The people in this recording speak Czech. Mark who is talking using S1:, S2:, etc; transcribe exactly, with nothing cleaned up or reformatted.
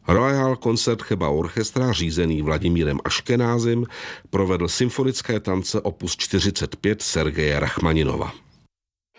S1: Royal Concertgebouw Orchestra, řízený Vladimírem Aškenázim, provedl symfonické tance opus čtyřicet pět Sergeje Rachmaninova.